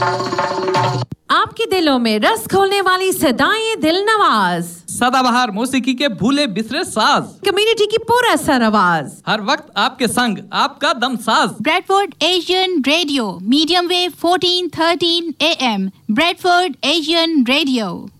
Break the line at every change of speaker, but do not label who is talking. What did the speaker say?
आपके दिलों में रस खोलने वाली सदाएं दिल नवाज,
सदाबहार मौसीकी के भूले बिसरे साज,
कम्युनिटी की पुरअसर आवाज,
हर वक्त आपके संग आपका दम साज।
Bradford Asian radio, medium wave 1413 AM, Bradford Asian radio.